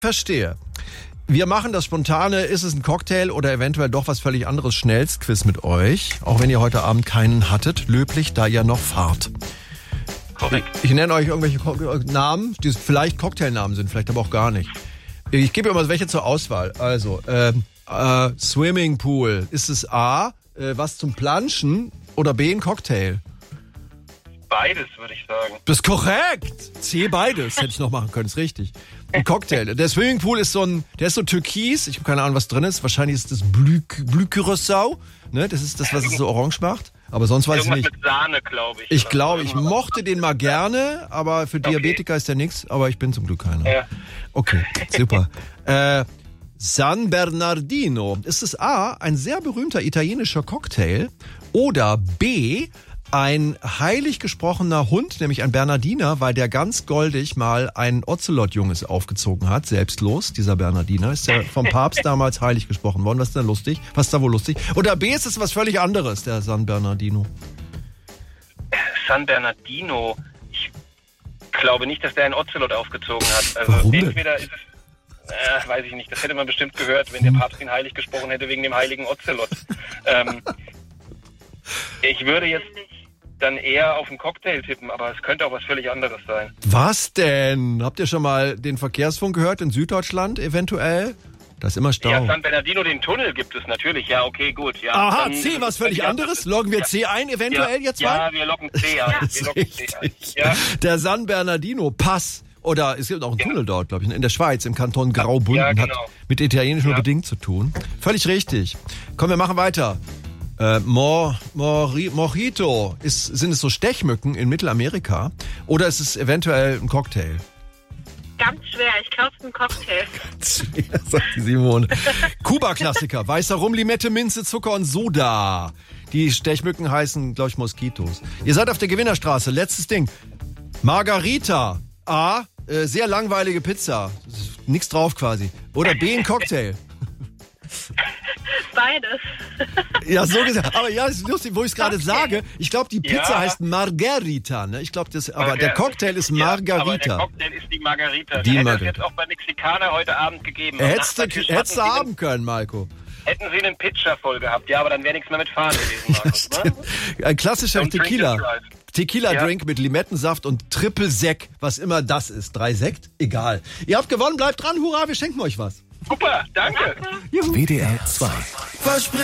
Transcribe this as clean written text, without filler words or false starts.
Verstehe. Wir machen das spontane, ist es ein Cocktail oder eventuell doch was völlig anderes, Schnellstquiz mit euch. Auch wenn ihr heute Abend keinen hattet, löblich, da ihr noch fahrt. Korrekt. Ich nenne euch irgendwelche Namen, die vielleicht Cocktailnamen sind, vielleicht aber auch gar nicht. Ich gebe euch mal welche zur Auswahl. Also, Swimmingpool. Ist es A, was zum Planschen oder B, ein Cocktail? Beides, würde ich sagen. Das ist korrekt. C, beides. Hätte ich noch machen können, ist richtig. Ein Cocktail. Der Swimmingpool ist der ist so türkis. Ich habe keine Ahnung, was drin ist. Wahrscheinlich ist das Blü Curaçao. Ne? Das ist das, was es so orange macht. Aber sonst weiß ich nicht. Irgendwas mit Sahne, glaube ich. Ich glaube, ich mochte den mal gerne, aber für Diabetiker ist der nix. Aber ich bin zum Glück keiner. Ja. Okay, super. San Bernardino. Ist es A, ein sehr berühmter italienischer Cocktail oder B, ein heilig gesprochener Hund, nämlich ein Bernardiner, weil der ganz goldig mal ein Ozelot-Junges aufgezogen hat, selbstlos, dieser Bernardiner. Ist ja vom Papst damals heilig gesprochen worden. Was ist da lustig? Was ist da wohl lustig? Oder B, ist es was völlig anderes, der San Bernardino? San Bernardino. Ich glaube nicht, dass der einen Ozelot aufgezogen hat. Also Warum denn? entweder ist es, weiß ich nicht, das hätte man bestimmt gehört, wenn der Papst ihn heilig gesprochen hätte wegen dem heiligen Ozelot. Ich würde jetzt dann eher auf einen Cocktail tippen, aber es könnte auch was völlig anderes sein. Was denn? Habt ihr schon mal den Verkehrsfunk gehört in Süddeutschland eventuell? Da ist immer Stau. Ja, San Bernardino, den Tunnel gibt es natürlich. Ja, okay, gut. Ja, Aha, dann, C, was völlig anderes? Loggen wir C ein eventuell jetzt mal? Ja, wir loggen C ein. Wir loggen C ein. Ja. Der San Bernardino Pass. Oder es gibt auch einen Tunnel dort, glaube ich, in der Schweiz, im Kanton Graubünden. Ja, genau. Hat mit Italienisch nur bedingt zu tun. Völlig richtig. Komm, wir machen weiter. Mojito. Sind es so Stechmücken in Mittelamerika? Oder ist es eventuell ein Cocktail? Ganz schwer, ich glaube, es ist ein Cocktail. Ja, sagt die Simone. Kuba-Klassiker. Weißer Rum, Limette, Minze, Zucker und Soda. Die Stechmücken heißen, glaube ich, Moskitos. Ihr seid auf der Gewinnerstraße. Letztes Ding. Margarita. A, sehr langweilige Pizza. Nix drauf quasi. Oder B, ein Cocktail. Beides. Ja, so gesagt. Aber ja, es ist lustig, wo ich es gerade sage. Ich glaube, die Pizza heißt Margarita. Ne? Ich glaube, aber der Cocktail ist Margarita. Aber der Cocktail ist die Margarita. Die hätte Margarita. es jetzt auch bei Mexikaner heute Abend gegeben. Hättest du haben können, Marco. Hätten sie einen Pitcher voll gehabt, ja, aber dann wäre nichts mehr mit Fahren gewesen, Markus. Ne? Ein klassischer Don't drink and drive. Tequila-Drink mit Limettensaft und Triple Sekt, was immer das ist. 3 Sekt? Egal. Ihr habt gewonnen, bleibt dran, hurra, wir schenken euch was. Super, danke. Juhu. WDR 2.